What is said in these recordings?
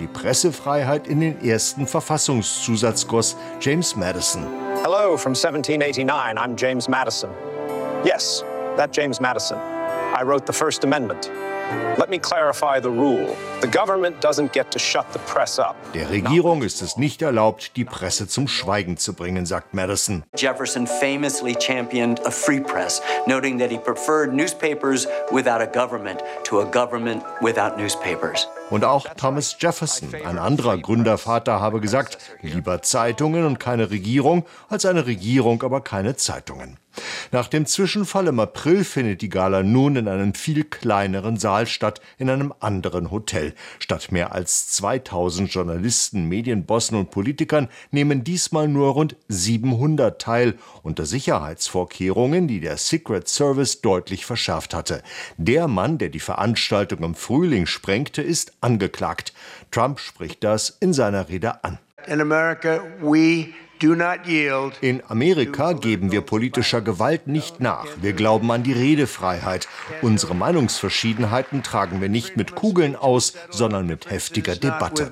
die Pressefreiheit in den ersten Verfassungszusatz goss, James Madison. Hello from 1789, I'm James Madison. Yes, that James Madison. I wrote the First Amendment. Let me clarify the rule. The government doesn't get to shut the press up. Der Regierung ist es nicht erlaubt, die Presse zum Schweigen zu bringen, sagt Madison. Jefferson famously championed a free press, noting that he preferred newspapers without a government to a government without newspapers. Und auch Thomas Jefferson, ein anderer Gründervater, habe gesagt, lieber Zeitungen und keine Regierung, als eine Regierung, aber keine Zeitungen. Nach dem Zwischenfall im April findet die Gala nun in einem viel kleineren Saal statt, in einem anderen Hotel. Statt mehr als 2000 Journalisten, Medienbossen und Politikern nehmen diesmal nur rund 700 teil, unter Sicherheitsvorkehrungen, die der Secret Service deutlich verschärft hatte. Der Mann, der die Veranstaltung im Frühling sprengte, ist angeklagt. Trump spricht das in seiner Rede an. In Amerika geben wir politischer Gewalt nicht nach. Wir glauben an die Redefreiheit. Unsere Meinungsverschiedenheiten tragen wir nicht mit Kugeln aus, sondern mit heftiger Debatte.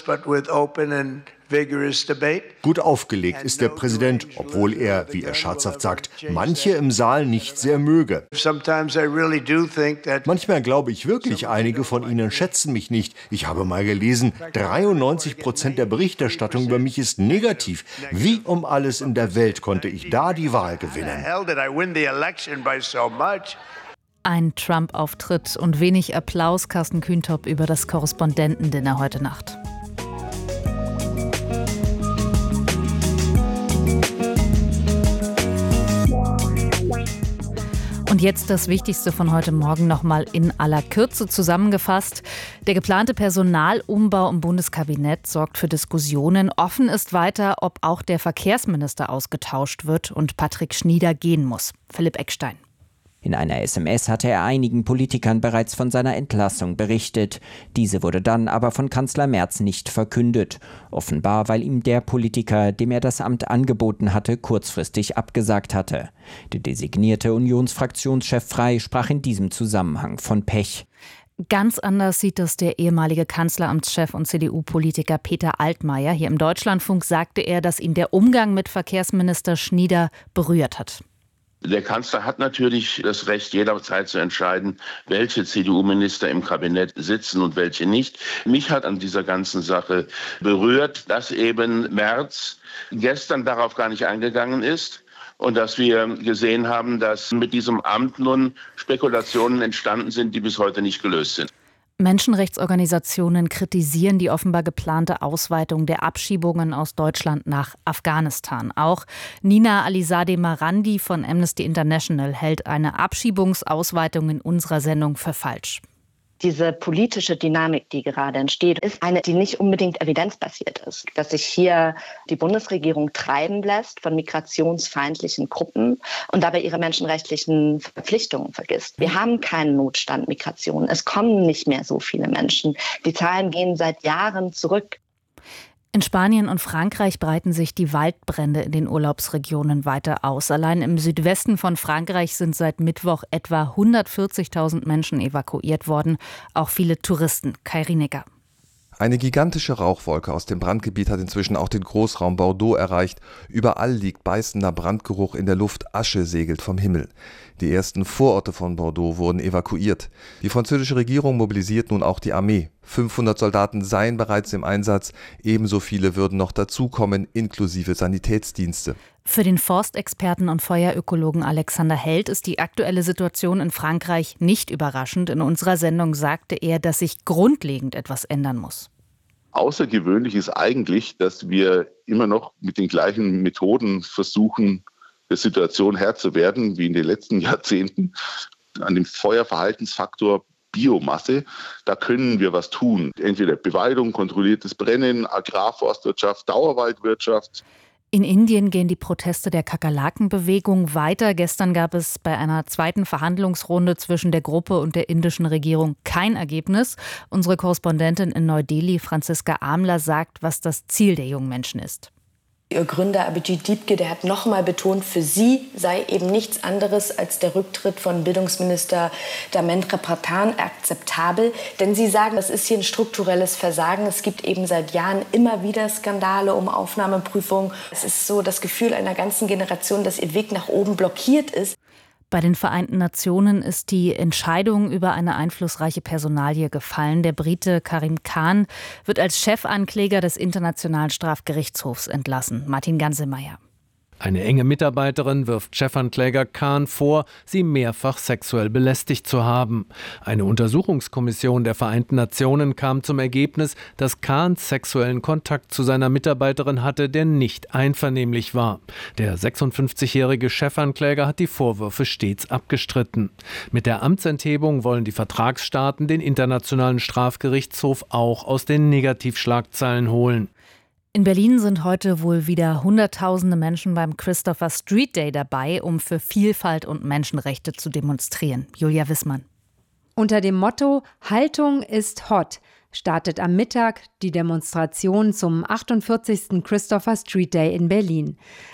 Gut aufgelegt ist der Präsident, obwohl er, wie er scherzhaft sagt, manche im Saal nicht sehr möge. Manchmal glaube ich wirklich, einige von ihnen schätzen mich nicht. Ich habe mal gelesen, 93% der Berichterstattung über mich ist negativ. Wie um alles in der Welt konnte ich da die Wahl gewinnen? Ein Trump-Auftritt und wenig Applaus, Carsten Kühntop, über das Korrespondentendinner heute Nacht. Und jetzt das Wichtigste von heute Morgen nochmal in aller Kürze zusammengefasst. Der geplante Personalumbau im Bundeskabinett sorgt für Diskussionen. Offen ist weiter, ob auch der Verkehrsminister ausgetauscht wird und Patrick Schnieder gehen muss. Philipp Eckstein. In einer SMS hatte er einigen Politikern bereits von seiner Entlassung berichtet. Diese wurde dann aber von Kanzler Merz nicht verkündet. Offenbar, weil ihm der Politiker, dem er das Amt angeboten hatte, kurzfristig abgesagt hatte. Der designierte Unionsfraktionschef Frey sprach in diesem Zusammenhang von Pech. Ganz anders sieht das der ehemalige Kanzleramtschef und CDU-Politiker Peter Altmaier. Hier im Deutschlandfunk sagte er, dass ihn der Umgang mit Verkehrsminister Schnieder berührt hat. Der Kanzler hat natürlich das Recht, jederzeit zu entscheiden, welche CDU-Minister im Kabinett sitzen und welche nicht. Mich hat an dieser ganzen Sache berührt, dass eben Merz gestern darauf gar nicht eingegangen ist und dass wir gesehen haben, dass mit diesem Amt nun Spekulationen entstanden sind, die bis heute nicht gelöst sind. Menschenrechtsorganisationen kritisieren die offenbar geplante Ausweitung der Abschiebungen aus Deutschland nach Afghanistan. Auch Nina Alizadeh Marandi von Amnesty International hält eine Abschiebungsausweitung in unserer Sendung für falsch. Diese politische Dynamik, die gerade entsteht, ist eine, die nicht unbedingt evidenzbasiert ist. Dass sich hier die Bundesregierung treiben lässt von migrationsfeindlichen Gruppen und dabei ihre menschenrechtlichen Verpflichtungen vergisst. Wir haben keinen Notstand Migration. Es kommen nicht mehr so viele Menschen. Die Zahlen gehen seit Jahren zurück. In Spanien und Frankreich breiten sich die Waldbrände in den Urlaubsregionen weiter aus. Allein im Südwesten von Frankreich sind seit Mittwoch etwa 140.000 Menschen evakuiert worden. Auch viele Touristen. Kai Rienecker. Eine gigantische Rauchwolke aus dem Brandgebiet hat inzwischen auch den Großraum Bordeaux erreicht. Überall liegt beißender Brandgeruch in der Luft, Asche segelt vom Himmel. Die ersten Vororte von Bordeaux wurden evakuiert. Die französische Regierung mobilisiert nun auch die Armee. 500 Soldaten seien bereits im Einsatz, ebenso viele würden noch dazukommen, inklusive Sanitätsdienste. Für den Forstexperten und Feuerökologen Alexander Held ist die aktuelle Situation in Frankreich nicht überraschend. In unserer Sendung sagte er, dass sich grundlegend etwas ändern muss. Außergewöhnlich ist eigentlich, dass wir immer noch mit den gleichen Methoden versuchen, der Situation Herr zu werden, wie in den letzten Jahrzehnten. An dem Feuerverhaltensfaktor Biomasse, da können wir was tun. Entweder Beweidung, kontrolliertes Brennen, Agrarforstwirtschaft, Dauerwaldwirtschaft. In Indien gehen die Proteste der Kakerlakenbewegung weiter. Gestern gab es bei einer zweiten Verhandlungsrunde zwischen der Gruppe und der indischen Regierung kein Ergebnis. Unsere Korrespondentin in Neu-Delhi, Franziska Amler, sagt, was das Ziel der jungen Menschen ist. Ihr Gründer Abhijit Diepke, der hat nochmal betont, für sie sei eben nichts anderes als der Rücktritt von Bildungsminister Dharmendra Pradhan akzeptabel. Denn sie sagen, das ist hier ein strukturelles Versagen. Es gibt eben seit Jahren immer wieder Skandale um Aufnahmeprüfungen. Es ist so das Gefühl einer ganzen Generation, dass ihr Weg nach oben blockiert ist. Bei den Vereinten Nationen ist die Entscheidung über eine einflussreiche Personalie gefallen. Der Brite Karim Khan wird als Chefankläger des Internationalen Strafgerichtshofs entlassen. Martin Ganselmeier. Eine enge Mitarbeiterin wirft Chefankläger Khan vor, sie mehrfach sexuell belästigt zu haben. Eine Untersuchungskommission der Vereinten Nationen kam zum Ergebnis, dass Khan sexuellen Kontakt zu seiner Mitarbeiterin hatte, der nicht einvernehmlich war. Der 56-jährige Chefankläger hat die Vorwürfe stets abgestritten. Mit der Amtsenthebung wollen die Vertragsstaaten den Internationalen Strafgerichtshof auch aus den Negativschlagzeilen holen. In Berlin sind heute wohl wieder Hunderttausende Menschen beim Christopher Street Day dabei, um für Vielfalt und Menschenrechte zu demonstrieren. Julia Wissmann. Unter dem Motto Haltung ist hot startet am Mittag die Demonstration zum 48. Christopher Street Day in Berlin.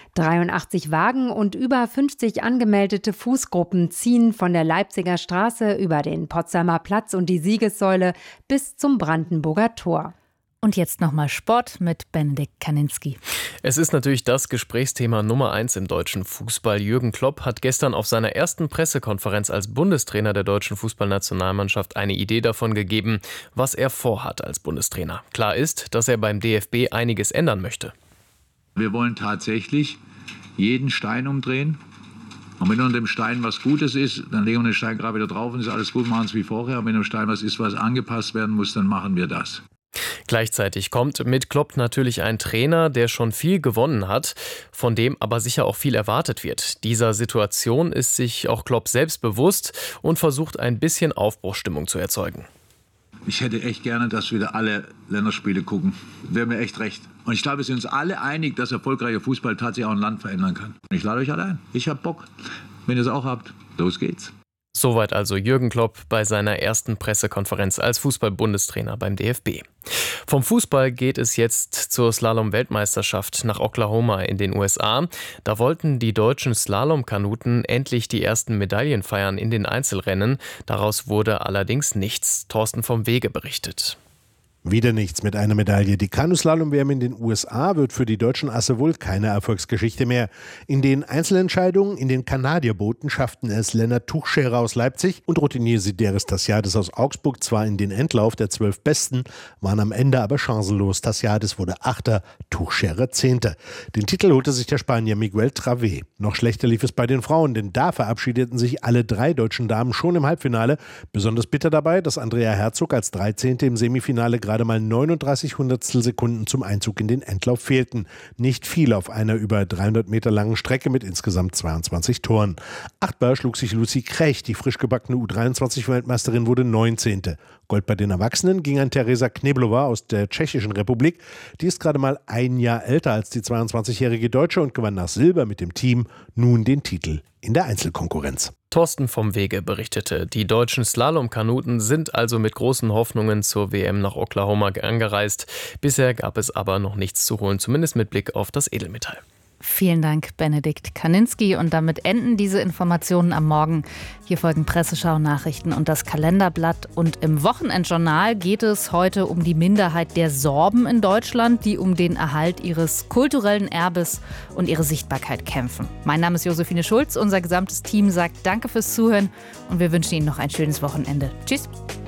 83 Wagen und über 50 angemeldete Fußgruppen ziehen von der Leipziger Straße über den Potsdamer Platz und die Siegessäule bis zum Brandenburger Tor. Und jetzt nochmal Sport mit Benedikt Kaninski. Es ist natürlich das Gesprächsthema Nummer 1 im deutschen Fußball. Jürgen Klopp hat gestern auf seiner ersten Pressekonferenz als Bundestrainer der deutschen Fußballnationalmannschaft eine Idee davon gegeben, was er vorhat als Bundestrainer. Klar ist, dass er beim DFB einiges ändern möchte. Wir wollen tatsächlich jeden Stein umdrehen. Und wenn unter dem Stein was Gutes ist, dann legen wir den Stein gerade wieder drauf und ist alles gut, machen es wie vorher. Und wenn im Stein was ist, was angepasst werden muss, dann machen wir das. Gleichzeitig kommt mit Klopp natürlich ein Trainer, der schon viel gewonnen hat, von dem aber sicher auch viel erwartet wird. Dieser Situation ist sich auch Klopp selbst bewusst und versucht ein bisschen Aufbruchsstimmung zu erzeugen. Ich hätte echt gerne, dass wieder alle Länderspiele gucken. Wäre mir echt recht. Und ich glaube, wir sind uns alle einig, dass erfolgreicher Fußball tatsächlich auch ein Land verändern kann. Ich lade euch alle ein. Ich habe Bock. Wenn ihr es auch habt, los geht's. Soweit also Jürgen Klopp bei seiner ersten Pressekonferenz als Fußball-Bundestrainer beim DFB. Vom Fußball geht es jetzt zur Slalom-Weltmeisterschaft nach Oklahoma in den USA. Da wollten die deutschen Slalomkanuten endlich die ersten Medaillen feiern in den Einzelrennen. Daraus wurde allerdings nichts. Thorsten vom Wege berichtet. Wieder nichts mit einer Medaille. Die Kanuslalom-WM in den USA wird für die deutschen Asse wohl keine Erfolgsgeschichte mehr. In den Einzelentscheidungen in den Kanadierbooten schafften es Lennart Tuchscherer aus Leipzig und Routinier Sideris Tassiadis aus Augsburg zwar in den Endlauf der 12 Besten, waren am Ende aber chancenlos. Tassiadis wurde 8., Tuchscherer 10. Den Titel holte sich der Spanier Miguel Travé. Noch schlechter lief es bei den Frauen, denn da verabschiedeten sich alle 3 deutschen Damen schon im Halbfinale. Besonders bitter dabei, dass Andrea Herzog als 13. im Semifinale gerade mal 39 Hundertstel Sekunden zum Einzug in den Endlauf fehlten. Nicht viel auf einer über 300 Meter langen Strecke mit insgesamt 22 Toren. Achtbar schlug sich Lucy Krech, die frisch gebackene U23-Weltmeisterin, wurde 19. Gold bei den Erwachsenen ging an Teresa Kneblova aus der Tschechischen Republik. Die ist gerade mal ein Jahr älter als die 22-jährige Deutsche und gewann nach Silber mit dem Team nun den Titel in der Einzelkonkurrenz. Thorsten vom Wege berichtete, die deutschen Slalomkanuten sind also mit großen Hoffnungen zur WM nach Oklahoma angereist. Bisher gab es aber noch nichts zu holen, zumindest mit Blick auf das Edelmetall. Vielen Dank, Benedikt Kaninski. Und damit enden diese Informationen am Morgen. Hier folgen Presseschau-Nachrichten und das Kalenderblatt. Und im Wochenendjournal geht es heute um die Minderheit der Sorben in Deutschland, die um den Erhalt ihres kulturellen Erbes und ihre Sichtbarkeit kämpfen. Mein Name ist Josephine Schulz. Unser gesamtes Team sagt Danke fürs Zuhören und wir wünschen Ihnen noch ein schönes Wochenende. Tschüss.